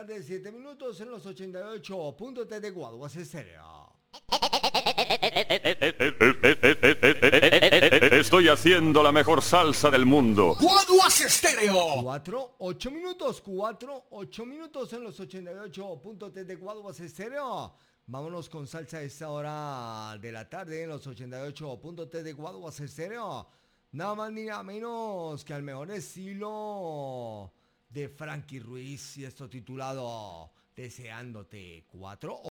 tarde, 7 minutos en los 88.3 de Guaduas Estéreo. Estoy haciendo la mejor salsa del mundo. Guaduas Estéreo. 8 minutos en los 88.3 de Guaduas Estéreo. Vámonos con salsa a esta hora de la tarde en los 88.3 de Guaduas Estéreo. Nada más ni nada menos que al mejor estilo de Frankie Ruiz y esto titulado Deseándote 4.